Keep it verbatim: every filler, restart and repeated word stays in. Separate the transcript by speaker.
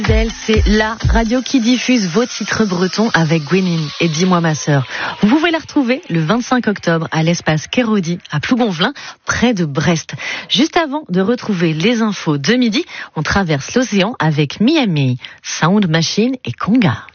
Speaker 1: C'est la radio qui diffuse vos titres bretons avec Gwenin et Dis-moi ma sœur. Vous pouvez la retrouver le vingt-cinq octobre à l'espace Kéraudy à Plougonvelin, près de Brest. Juste avant de retrouver les infos de midi, on traverse l'océan avec Miami, Sound Machine et Conga.